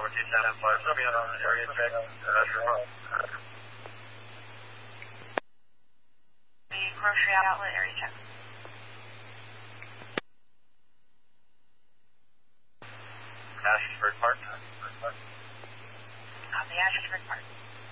number 275. Somebody on area check. The grocery outlet area check. Ashford Park. The Ashford Park.